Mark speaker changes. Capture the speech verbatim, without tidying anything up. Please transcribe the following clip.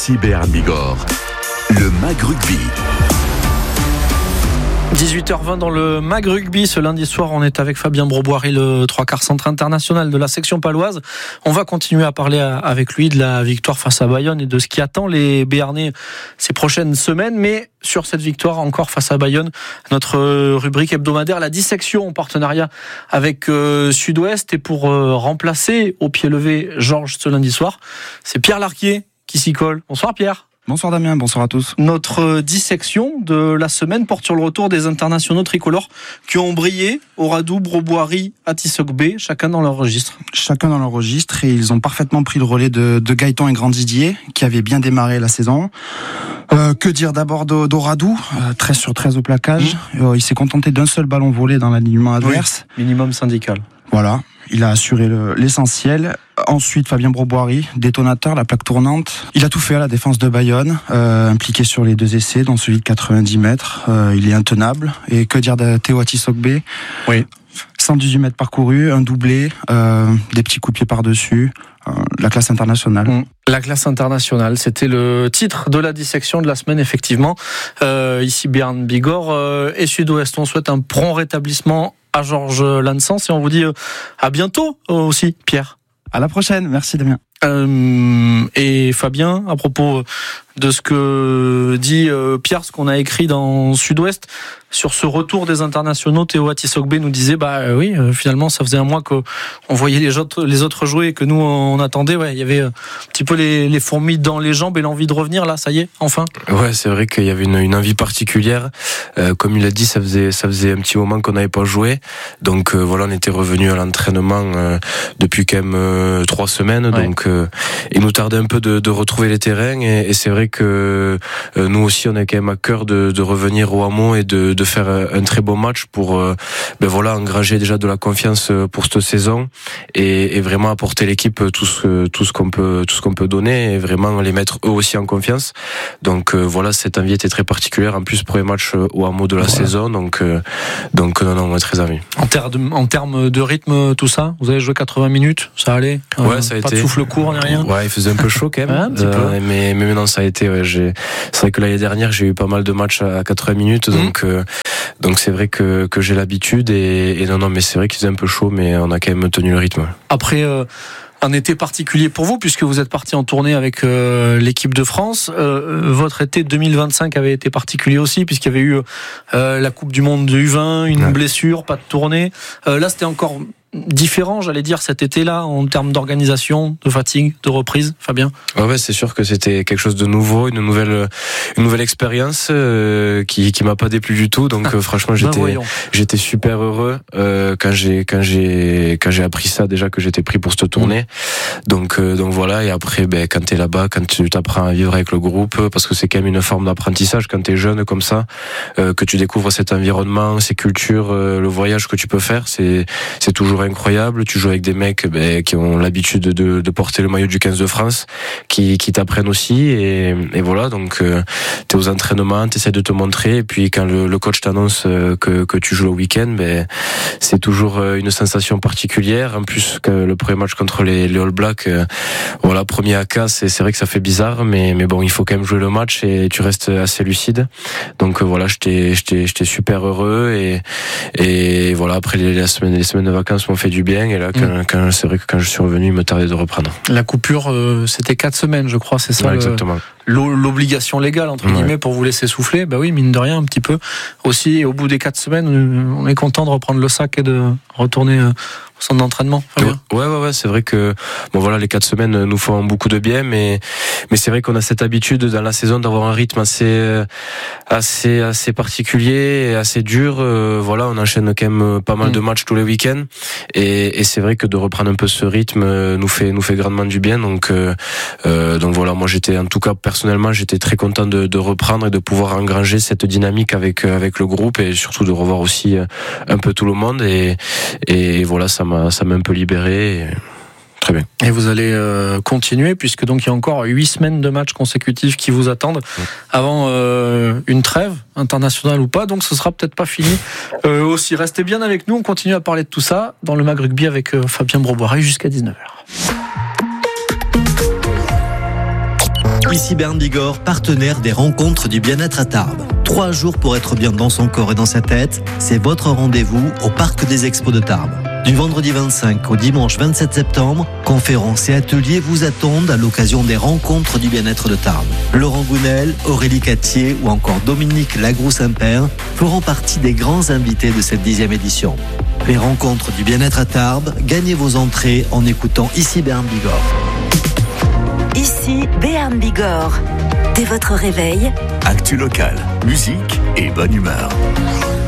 Speaker 1: Ici Béarn Bigorre, le Mag Rugby.
Speaker 2: dix-huit heures vingt dans le Mag Rugby. Ce lundi soir, on est avec Fabien Broboiry, le trois quarts centre international de la section paloise. On va continuer à parler avec lui de la victoire face à Bayonne et de ce qui attend les Béarnais ces prochaines semaines. Mais sur cette victoire encore face à Bayonne, notre rubrique hebdomadaire, la dissection en partenariat avec euh, Sud-Ouest. Et pour euh, remplacer au pied levé Georges ce lundi soir, c'est Pierre Larquier qui s'y colle. Bonsoir Pierre.
Speaker 3: Bonsoir Damien, bonsoir à tous.
Speaker 2: Notre dissection de la semaine porte sur le retour des internationaux tricolores qui ont brillé au Radou, Broboiry, à Tissot-Bé, chacun dans leur registre.
Speaker 3: Chacun dans leur registre, et ils ont parfaitement pris le relais de, de Gaëtan et Grandidier, qui avaient bien démarré la saison. Euh, que dire d'abord d'Oradou, euh, treize sur treize au plaquage. Mmh. Euh, il s'est contenté d'un seul ballon volé dans l'alignement adverse.
Speaker 2: Oui, minimum syndical.
Speaker 3: Voilà, il a assuré le, l'essentiel. Ensuite, Fabien Broboiry, détonateur, la plaque tournante. Il a tout fait à la défense de Bayonne, euh, impliqué sur les deux essais, dont celui de quatre-vingt-dix mètres. Euh, il est intenable. Et que dire de Théo à Tissot-Bé ?
Speaker 2: Oui.
Speaker 3: cent dix-huit mètres parcourus, un doublé, euh, des petits coups de pied par-dessus. Euh, la classe internationale.
Speaker 2: Mmh. La classe internationale, c'était le titre de la dissection de la semaine, effectivement. Euh, ici, Béarn Bigorre euh, et Sud-Ouest. On souhaite un prompt rétablissement à Georges Lansens et on vous dit euh, à bientôt aussi, Pierre.
Speaker 3: À la prochaine, merci Damien.
Speaker 2: Euh, et Fabien, à propos de ce que dit euh, Pierre, ce qu'on a écrit dans Sud-Ouest sur ce retour des internationaux, Théo à Tissot-Bé nous disait bah euh, oui, euh, finalement ça faisait un mois qu'on voyait les autres, les autres jouer et que nous on attendait. Ouais, il y avait un petit peu les, les fourmis dans les jambes et l'envie de revenir. Là, ça y est, enfin.
Speaker 4: Ouais, c'est vrai qu'il y avait une, une envie particulière. Euh, comme il a dit, ça faisait ça faisait un petit moment qu'on n'avait pas joué. Donc euh, voilà, on était revenu à l'entraînement euh, depuis quand même euh, trois semaines. Ouais. Donc euh, il nous tardait un peu de, de retrouver les terrains et, et c'est vrai que euh, nous aussi on a quand même à cœur de, de revenir au hameau et de, de faire un très beau match pour euh, ben voilà engranger déjà de la confiance pour cette saison et, et vraiment apporter l'équipe tout ce tout ce qu'on peut tout ce qu'on peut donner et vraiment les mettre eux aussi en confiance. Donc euh, voilà, cette envie était très particulière. En plus, premier match au hameau de la voilà. saison, donc euh, donc non non on est très envie.
Speaker 2: En termes de, en termes de rythme, tout ça, vous avez joué quatre-vingts minutes, ça allait.
Speaker 4: Ouais, euh, ça a
Speaker 2: pas
Speaker 4: été.
Speaker 2: de souffle court ni rien.
Speaker 4: Ouais, il faisait un peu chaud quand même.
Speaker 2: Ouais, un petit peu.
Speaker 4: Euh, mais mais maintenant ça a été. Ouais, j'ai. C'est vrai que l'année dernière j'ai eu pas mal de matchs à quatre-vingts minutes, mmh. donc euh, donc c'est vrai que que j'ai l'habitude et, et non non mais c'est vrai qu'il faisait un peu chaud, mais on a quand même tenu le rythme.
Speaker 2: Après. Euh... Un été particulier pour vous puisque vous êtes parti en tournée avec euh, l'équipe de France. Euh, votre été deux mille vingt-cinq avait été particulier aussi puisqu'il y avait eu euh, la Coupe du Monde de U vingt, une ouais. blessure, pas de tournée. Euh, là, c'était encore différent, j'allais dire, cet été-là en termes d'organisation, de fatigue, de reprise, Fabien.
Speaker 4: Ouais, ouais, c'est sûr que c'était quelque chose de nouveau, une nouvelle, une nouvelle expérience euh, qui qui m'a pas déplu du tout. Donc euh, franchement, j'étais ben j'étais super heureux euh, quand j'ai quand j'ai quand j'ai appris ça déjà que j'étais pris pour cette tournée. Mmh. Donc euh, donc voilà. Et après, ben quand t'es là-bas, quand tu t'apprends à vivre avec le groupe, parce que c'est quand même une forme d'apprentissage quand t'es jeune comme ça, euh, que tu découvres cet environnement, ces cultures, euh, le voyage que tu peux faire, c'est c'est toujours incroyable. Tu joues avec des mecs ben, qui ont l'habitude de, de porter le maillot du quinze de France, qui, qui t'apprennent aussi et, et voilà, donc euh, t'es aux entraînements, t'essaies de te montrer et puis quand le, le coach t'annonce que, que tu joues le week-end, ben, c'est toujours une sensation particulière. En plus que le premier match contre les, les All Blacks, euh, voilà, premier A K, c'est, c'est vrai que ça fait bizarre, mais, mais bon, il faut quand même jouer le match et tu restes assez lucide. Donc euh, voilà, j'étais, j'étais, j'étais super heureux et, et voilà, après les, les semaines, les semaines de vacances m'ont fait du bien et là quand, mmh. quand c'est vrai que quand je suis revenu il me tardait de reprendre.
Speaker 2: La coupure euh, c'était quatre semaines je crois, c'est ça.
Speaker 4: Ouais, exactement.
Speaker 2: Le, l'obligation légale entre guillemets ouais. pour vous laisser souffler. Bah oui, mine de rien un petit peu aussi, et au bout des quatre semaines on est content de reprendre le sac et de retourner euh, au centre d'entraînement.
Speaker 4: Ouais, ouais ouais c'est vrai que bon voilà, les quatre semaines nous font beaucoup de bien, mais mais c'est vrai qu'on a cette habitude dans la saison d'avoir un rythme assez assez assez particulier et assez dur. Euh, voilà, on enchaîne quand même pas mal mmh. de matchs tous les week-ends et, et c'est vrai que de reprendre un peu ce rythme nous fait nous fait grandement du bien. Donc euh, euh, donc voilà, moi j'étais en tout cas personnellement j'étais très content de, de reprendre et de pouvoir engranger cette dynamique avec avec le groupe et surtout de revoir aussi un peu tout le monde et et voilà, ça m'a ça m'a un peu libéré. Et... Très bien.
Speaker 2: Et vous allez euh, continuer puisque donc il y a encore huit semaines de matchs consécutifs qui vous attendent mmh. avant euh, une trêve internationale ou pas. Donc ce sera peut-être pas fini euh, aussi. Restez bien avec nous. On continue à parler de tout ça dans le Mag Rugby avec euh, Fabien Broboiry jusqu'à dix-neuf heures.
Speaker 5: Ici Bern Bigorre, partenaire des rencontres du bien-être à Tarbes. Trois jours pour être bien dans son corps et dans sa tête, c'est votre rendez-vous au Parc des Expos de Tarbes. Du vendredi vingt-cinq au dimanche vingt-sept septembre, conférences et ateliers vous attendent à l'occasion des rencontres du bien-être de Tarbes. Laurent Gounel, Aurélie Cattier ou encore Dominique Lagroux-Saint-Père feront partie des grands invités de cette dixième édition. Les rencontres du bien-être à Tarbes, gagnez vos entrées en écoutant Ici Bern Bigorre.
Speaker 6: Ici Bern Bigorre. Dès votre réveil,
Speaker 1: actu local, musique et bonne humeur.